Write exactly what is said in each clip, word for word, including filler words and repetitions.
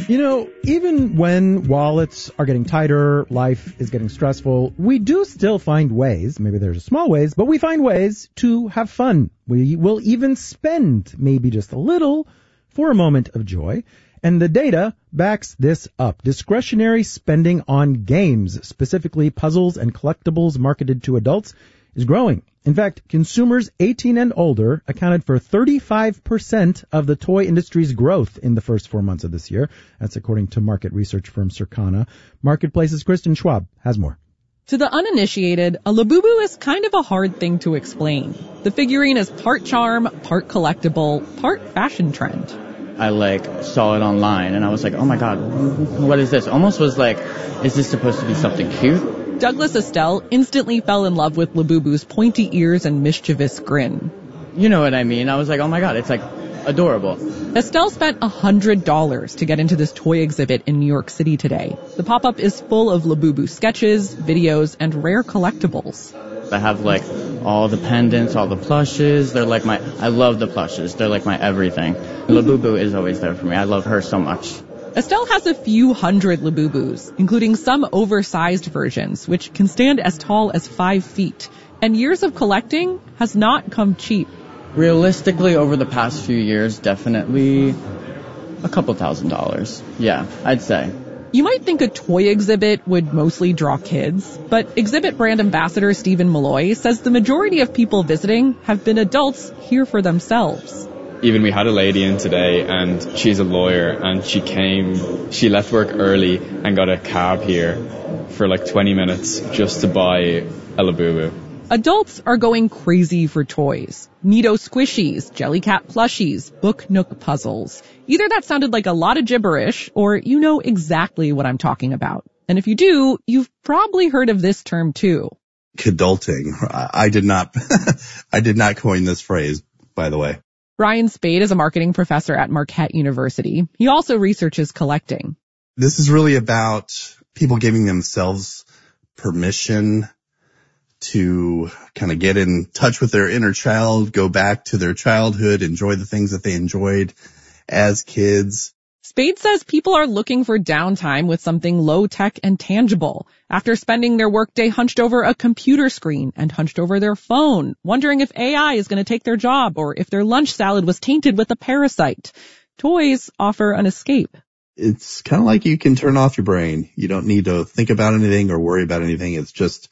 You know, even when wallets are getting tighter, life is getting stressful, we do still find ways, maybe there's small ways, but we find ways to have fun. We will even spend maybe just a little for a moment of joy. And the data backs this up. Discretionary spending on games, specifically puzzles and collectibles marketed to adults, is growing. In fact, consumers eighteen and older accounted for thirty-five percent of the toy industry's growth in the first four months of this year. That's according to market research firm Circana. Marketplace's Kristen Schwab has more. To the uninitiated, a Labubu is kind of a hard thing to explain. The figurine is part charm, part collectible, part fashion trend. I like saw it online and I was like, oh my God, what is this? Almost was like, is this supposed to be something cute? Douglas Estelle instantly fell in love with Labubu's pointy ears and mischievous grin. You know what I mean? I was like, oh my God, it's like adorable. Estelle spent one hundred dollars to get into this toy exhibit in New York City today. The pop-up is full of Labubu sketches, videos, and rare collectibles. I have like all the pendants, all the plushes. They're like my, I love the plushes. They're like my everything. Labubu is always there for me. I love her so much. Estelle has a few hundred Labubus, including some oversized versions, which can stand as tall as five feet. And years of collecting has not come cheap. Realistically, over the past few years, definitely a couple thousand dollars. Yeah, I'd say. You might think a toy exhibit would mostly draw kids, but exhibit brand ambassador Stephen Malloy says the majority of people visiting have been adults here for themselves. Even we had a lady in today, and she's a lawyer, and she came, she left work early and got a cab here for like twenty minutes just to buy a Labubu. Adults are going crazy for toys. Neato squishies, Jellycat plushies, Book Nook puzzles. Either that sounded like a lot of gibberish, or you know exactly what I'm talking about. And if you do, you've probably heard of this term too. Kidulting. I did not, I did not coin this phrase, by the way. Brian Spade is a marketing professor at Marquette University. He also researches collecting. This is really about people giving themselves permission to kind of get in touch with their inner child, go back to their childhood, enjoy the things that they enjoyed as kids. Spade says people are looking for downtime with something low-tech and tangible after spending their workday hunched over a computer screen and hunched over their phone, wondering if A I is going to take their job or if their lunch salad was tainted with a parasite. Toys offer an escape. It's kind of like you can turn off your brain. You don't need to think about anything or worry about anything. It's just,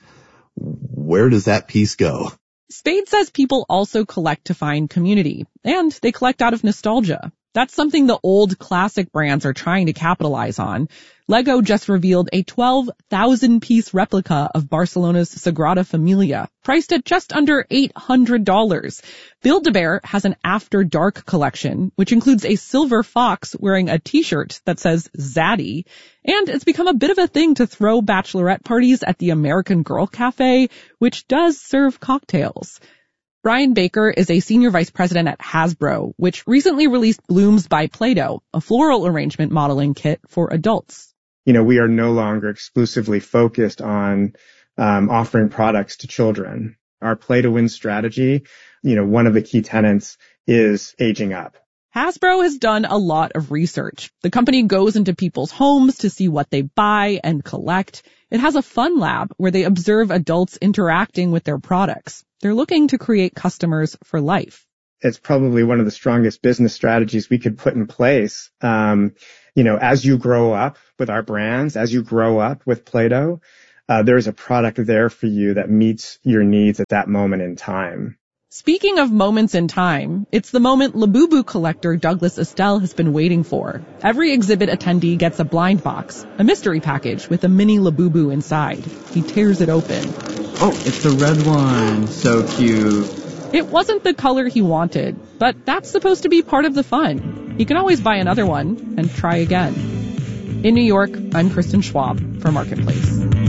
where does that piece go? Spade says people also collect to find community, and they collect out of nostalgia. That's something the old classic brands are trying to capitalize on. Lego just revealed a twelve thousand piece replica of Barcelona's Sagrada Familia, priced at just under eight hundred dollars. Build-A-Bear has an After Dark collection, which includes a silver fox wearing a t-shirt that says Zaddy. And it's become a bit of a thing to throw bachelorette parties at the American Girl Cafe, which does serve cocktails. Brian Baker is a senior vice president at Hasbro, which recently released Blooms by Play-Doh, a floral arrangement modeling kit for adults. You know, we are no longer exclusively focused on um, offering products to children. Our play-to-win strategy, you know, one of the key tenets is aging up. Hasbro has done a lot of research. The company goes into people's homes to see what they buy and collect. It has a fun lab where they observe adults interacting with their products. They're looking to create customers for life. It's probably one of the strongest business strategies we could put in place. Um, you know, as you grow up with our brands, as you grow up with Play-Doh, uh, there's a product there for you that meets your needs at that moment in time. Speaking of moments in time, it's the moment Labubu collector Douglas Estelle has been waiting for. Every exhibit attendee gets a blind box, a mystery package with a mini Labubu inside. He tears it open. Oh, it's the red one. So cute. It wasn't the color he wanted, but that's supposed to be part of the fun. He can always buy another one and try again. In New York, I'm Kristen Schwab for Marketplace.